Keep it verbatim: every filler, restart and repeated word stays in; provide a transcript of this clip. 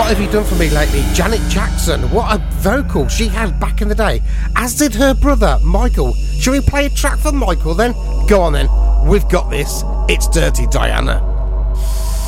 What Have You Done For Me Lately? Janet Jackson. What a vocal she had back in the day. As did her brother, Michael. Shall we play a track for Michael then? Go on then. We've got this. It's Dirty Diana.